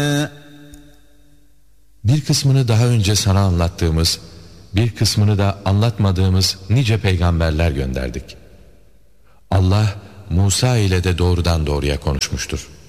Bir kısmını daha önce sana anlattığımız, bir kısmını da anlatmadığımız nice peygamberler gönderdik. Allah Musa ile de doğrudan doğruya konuşmuştur.